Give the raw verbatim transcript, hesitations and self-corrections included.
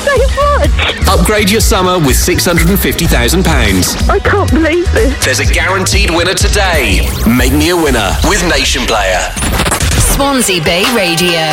so much. Upgrade your summer with six hundred fifty thousand pounds. I can't believe this. There's a guaranteed winner today. Make me a winner with Nation Player. Swansea Bay Radio.